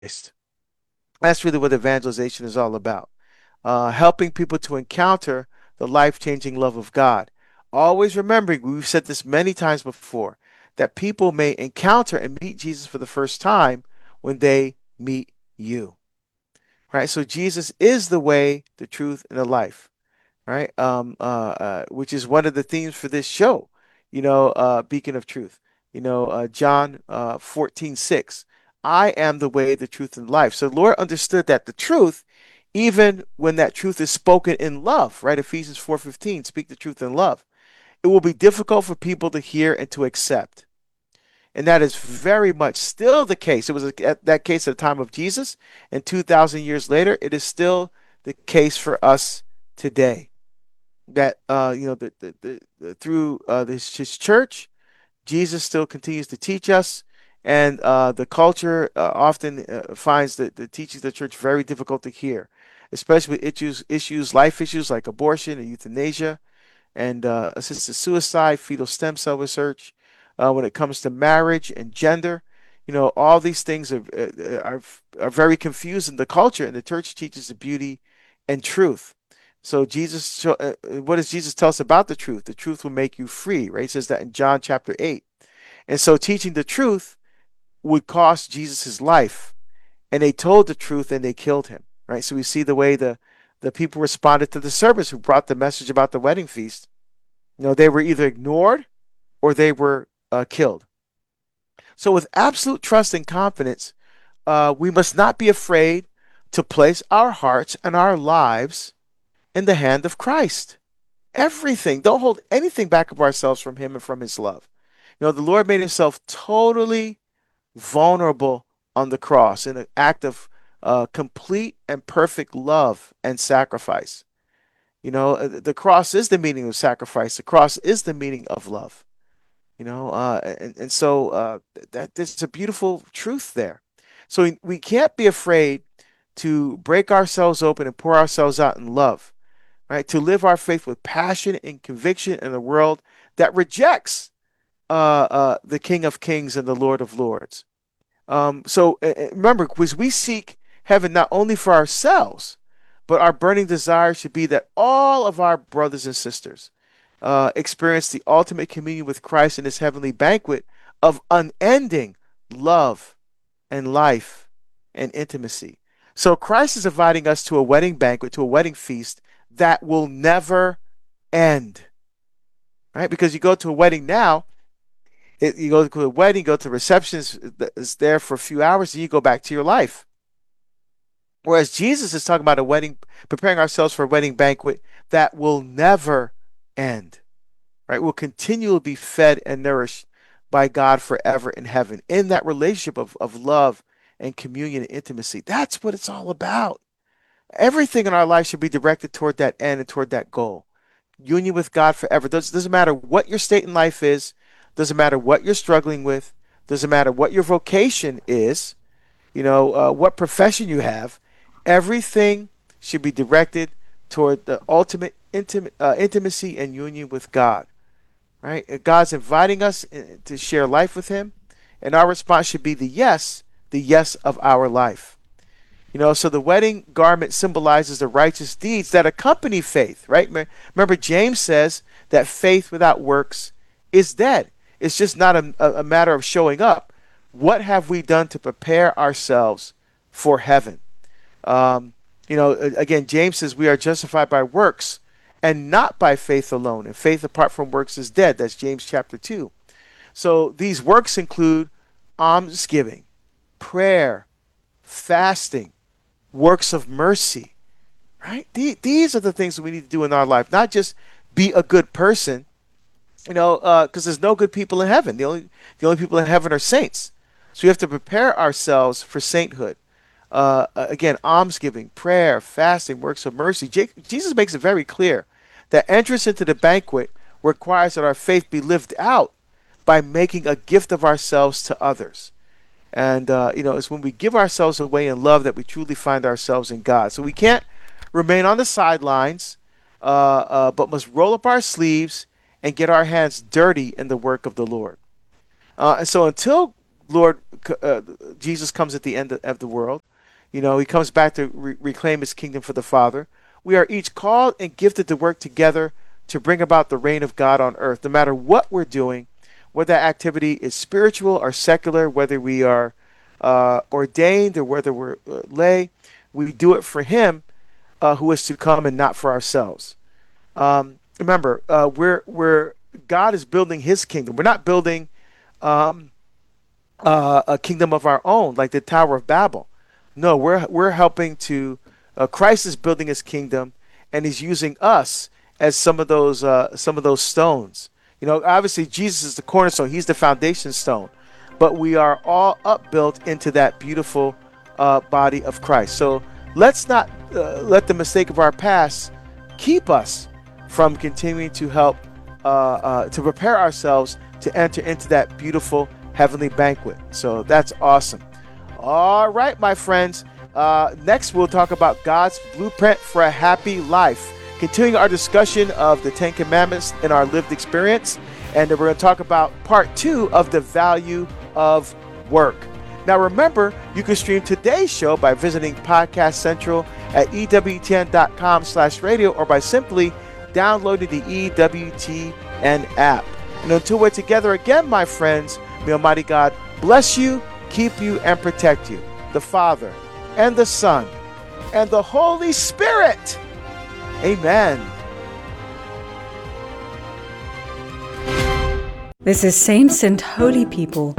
Christ. That's really what evangelization is all about. Helping people to encounter the life-changing love of God. Always remembering, we've said this many times before, that people may encounter and meet Jesus for the first time when they meet you. Right? So Jesus is the way, the truth, and the life. Right? Which is one of the themes for this show. Beacon of Truth. John 14:6. I am the way, the truth, and life. So the Lord understood that the truth, even when that truth is spoken in love, right? Ephesians 4:15, speak the truth in love. It will be difficult for people to hear and to accept. And that is very much still the case. It was that case at the time of Jesus, and 2,000 years later, it is still the case for us today. That through his church, Jesus still continues to teach us, and the culture often finds the teachings of the church very difficult to hear, especially with life issues like abortion and euthanasia and assisted suicide, fetal stem cell research. When it comes to marriage and gender, all these things are very confused in the culture, and the church teaches the beauty and truth. So what does Jesus tell us about the truth? The truth will make you free, right? He says that in John chapter 8. And so teaching the truth would cost Jesus his life. And they told the truth and they killed him, right? So we see the way the people responded to the servants who brought the message about the wedding feast. They were either ignored or they were killed. So with absolute trust and confidence, we must not be afraid to place our hearts and our lives in the hand of Christ. Everything. Don't hold anything back of ourselves from him and from his love. The Lord made himself totally vulnerable on the cross in an act of complete and perfect love and sacrifice. The cross is the meaning of sacrifice. The cross is the meaning of love. And so that there's a beautiful truth there. So we can't be afraid to break ourselves open and pour ourselves out in love, right? To live our faith with passion and conviction in a world that rejects the King of Kings and the Lord of Lords. Remember, because we seek heaven not only for ourselves, but our burning desire should be that all of our brothers and sisters experience the ultimate communion with Christ in his heavenly banquet of unending love and life and intimacy. So Christ is inviting us to a wedding banquet, to a wedding feast that will never end, right? Because you go to a wedding now, you go to a wedding, go to receptions, it's there for a few hours, and you go back to your life. Whereas Jesus is talking about a wedding, preparing ourselves for a wedding banquet that will never end, right? We'll continually be fed and nourished by God forever in heaven, in that relationship of love and communion and intimacy. That's what it's all about. Everything in our life should be directed toward that end and toward that goal. Union with God forever. Doesn't matter what your state in life is, doesn't matter what you're struggling with, doesn't matter what your vocation is, what profession you have. Everything should be directed toward the ultimate intimacy and union with God. Right? God's inviting us to share life with Him, and our response should be the yes of our life. So the wedding garment symbolizes the righteous deeds that accompany faith, right? Remember, James says that faith without works is dead. It's just not a matter of showing up. What have we done to prepare ourselves for heaven? Again, James says we are justified by works and not by faith alone. And faith apart from works is dead. That's James chapter 2. So these works include almsgiving, prayer, fasting, works of mercy, right? These are the things that we need to do in our life, not just be a good person, because there's no good people in heaven. The only people in heaven are saints. So we have to prepare ourselves for sainthood. Again, almsgiving, prayer, fasting, works of mercy. Jesus makes it very clear that entrance into the banquet requires that our faith be lived out by making a gift of ourselves to others. And, it's when we give ourselves away in love that we truly find ourselves in God. So we can't remain on the sidelines, but must roll up our sleeves and get our hands dirty in the work of the Lord. And so until Lord, Jesus comes at the end of the world. He comes back to reclaim his kingdom for the Father. We are each called and gifted to work together to bring about the reign of God on earth, no matter what we're doing, whether that activity is spiritual or secular, whether we are ordained or whether we're lay. We do it for him who is to come and not for ourselves. Remember, we're God is building his kingdom. We're not building a kingdom of our own like the Tower of Babel. No, we're helping to. Christ is building his kingdom, and he's using us as some of those stones. Obviously Jesus is the cornerstone; he's the foundation stone, but we are all upbuilt into that beautiful body of Christ. So let's not let the mistake of our past keep us from continuing to help to prepare ourselves to enter into that beautiful heavenly banquet. So that's awesome. All right, my friends. Next, we'll talk about God's blueprint for a happy life. Continuing our discussion of the Ten Commandments in our lived experience. And then we're going to talk about part 2 of the value of work. Now, remember, you can stream today's show by visiting Podcast Central at EWTN.com/radio or by simply downloading the EWTN app. And until we're together again, my friends, may Almighty God bless you, keep you, and protect you. The Father, and the Son, and the Holy Spirit. Amen. This is Saints and Holy People.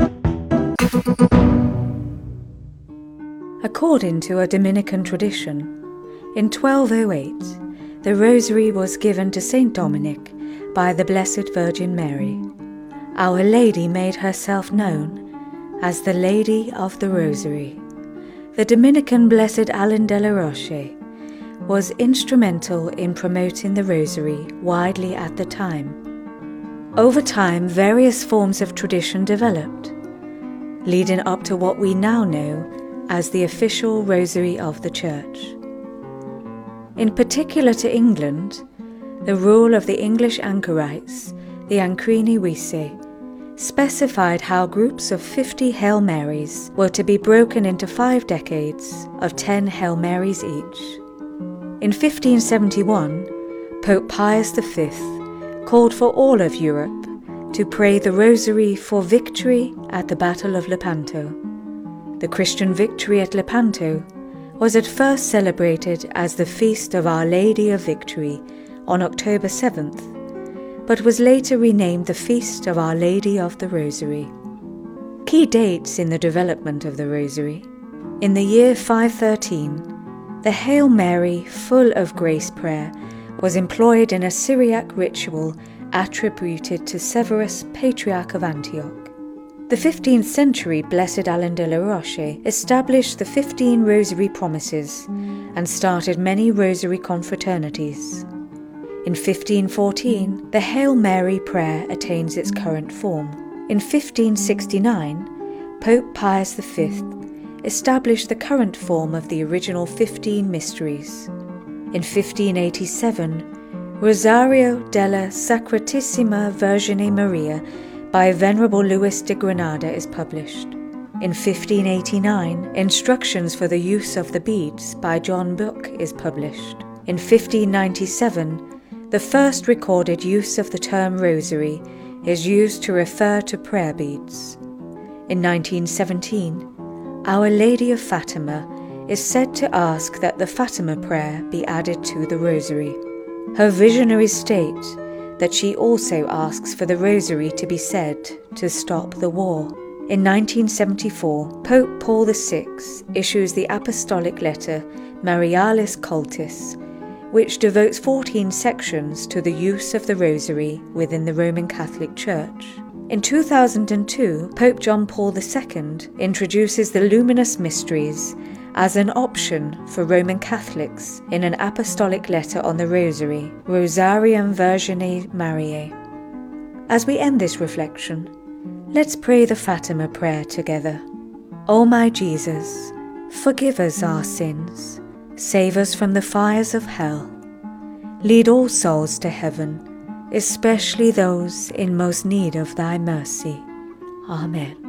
According to a Dominican tradition, in 1208, the Rosary was given to Saint Dominic by the Blessed Virgin Mary. Our Lady made herself known as the Lady of the Rosary. The Dominican Blessed Alain de la Roche was instrumental in promoting the Rosary widely at the time. Over time, various forms of tradition developed, leading up to what we now know as the official Rosary of the Church. In particular to England, the rule of the English anchorites, the Ancrini Vitae, specified how groups of 50 Hail Marys were to be broken into 5 decades of 10 Hail Marys each. In 1571, Pope Pius V called for all of Europe to pray the Rosary for victory at the Battle of Lepanto. The Christian victory at Lepanto was at first celebrated as the Feast of Our Lady of Victory on October 7th, but was later renamed the Feast of Our Lady of the Rosary. Key dates in the development of the Rosary. In the year 513, the Hail Mary, full of grace prayer, was employed in a Syriac ritual attributed to Severus, Patriarch of Antioch. The 15th century Blessed Alain de la Roche established the 15 Rosary Promises and started many Rosary confraternities. In 1514, the Hail Mary prayer attains its current form. In 1569, Pope Pius V established the current form of the original 15 mysteries. In 1587, Rosario della Sacratissima Vergine Maria by Venerable Louis de Granada is published. In 1589, Instructions for the Use of the Beads by John Book is published. In 1597, the first recorded use of the term rosary is used to refer to prayer beads. In 1917, Our Lady of Fatima is said to ask that the Fatima prayer be added to the rosary. Her visionaries state that she also asks for the rosary to be said to stop the war. In 1974, Pope Paul VI issues the apostolic letter Marialis Cultus, which devotes 14 sections to the use of the rosary within the Roman Catholic Church. In 2002, Pope John Paul II introduces the Luminous Mysteries as an option for Roman Catholics in an apostolic letter on the Rosary, Rosarium Virgine Mariae. As we end this reflection, let's pray the Fatima prayer together. O my Jesus, forgive us our sins, save us from the fires of hell, lead all souls to heaven, especially those in most need of thy mercy. Amen.